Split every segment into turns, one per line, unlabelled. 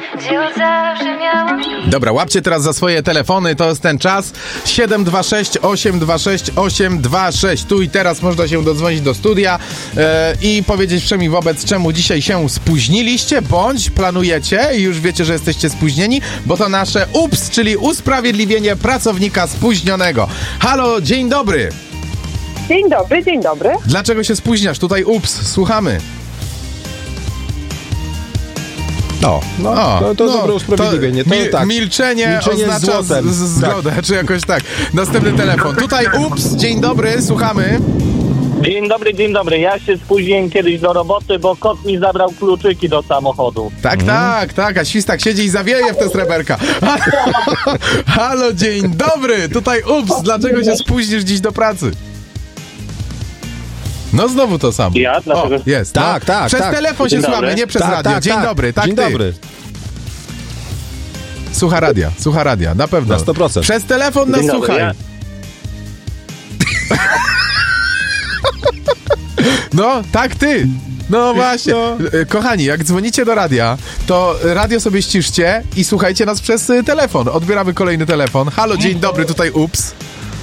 Dobra, łapcie teraz za swoje telefony, to jest ten czas. 726-826-826. Tu i teraz można się dodzwonić do studia i powiedzieć wszemi wobec, czemu dzisiaj się spóźniliście, bądź planujecie i już wiecie, że jesteście spóźnieni, bo to nasze UPS, czyli usprawiedliwienie pracownika spóźnionego. Halo, dzień dobry.
Dzień dobry, dzień dobry.
Dlaczego się spóźniasz? Tutaj UPS, słuchamy.
To dobre usprawiedliwienie.
Milczenie oznacza zgodę, czy jakoś tak. Następny telefon. Tutaj UPS, dzień dobry, słuchamy.
Dzień dobry. Ja się spóźniłem kiedyś do roboty, bo kot mi zabrał kluczyki do samochodu.
Tak, a świstak siedzi i zawieje w te sreberka. Halo, dzień dobry, tutaj UPS, dlaczego się spóźnisz dziś do pracy? No znowu to samo.
Ja? Dlaczego?
Jest.
Tak.
Przez telefon się słuchamy, nie przez radio. Dzień dobry,
Dzień dobry.
Słucha radia, na pewno.
Na 100%.
Przez telefon nas słuchaj. No, tak ty. No właśnie. Kochani, jak dzwonicie do radia, to radio sobie ściszcie i słuchajcie nas przez telefon. Odbieramy kolejny telefon. Halo, dzień dobry, tutaj UPS.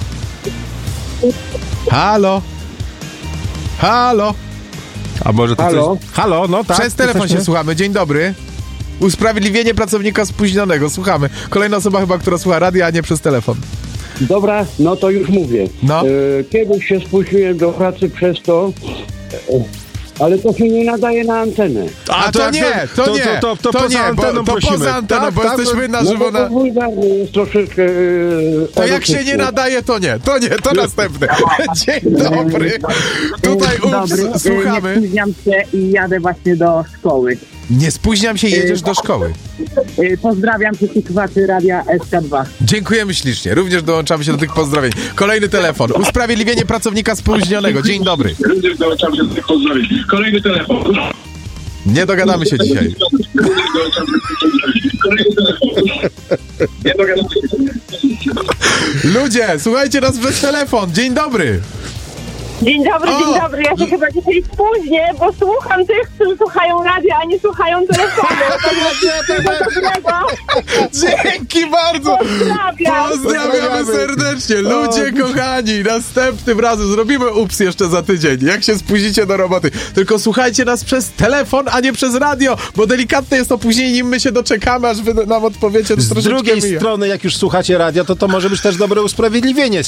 Halo.
A może to
Halo?
coś... Halo, no tak.
Przez telefon się słuchamy. Dzień dobry. Usprawiedliwienie pracownika spóźnionego. Słuchamy. Kolejna osoba chyba, która słucha radia, a nie przez telefon.
Dobra, no to już mówię.
No.
Kiedyś się spóźniłem do pracy przez to, ale to się nie nadaje na antenę.
A to nie,
To poza anteną prosimy.
Poza anteną, bo jesteśmy na żywo na...
To wulgarny jest troszeczkę...
To jak się nie nadaje, to nie, to następne. Dzień dobry. Tutaj UPS, słuchamy.
Nie spóźniam się i jadę właśnie do szkoły.
Nie spóźniam się, jedziesz do szkoły.
Pozdrawiam wszystkich słuchaczy Radia SK2.
Dziękujemy ślicznie. Również dołączamy się do tych pozdrowień. Kolejny telefon. Usprawiedliwienie pracownika spóźnionego. Dzień dobry.
Również dołączamy się do tych pozdrowień. Kolejny telefon.
Nie dogadamy się dzisiaj. Ludzie, słuchajcie nas przez telefon. Dzień dobry.
Dzień dobry. Ja się chyba dzisiaj spóźnię, bo słucham tych, którzy słuchają radia, a nie słuchają telefonu.
Dzięki bardzo. Pozdrawiamy serdecznie. Ludzie kochani, następnym razem zrobimy UPS jeszcze za tydzień, jak się spóźnicie do roboty. Tylko słuchajcie nas przez telefon, a nie przez radio, bo delikatne jest opóźnienie, nim my się doczekamy, aż wy nam odpowiecie.
Z drugiej strony, jak już słuchacie radia, to może być też dobre usprawiedliwienie.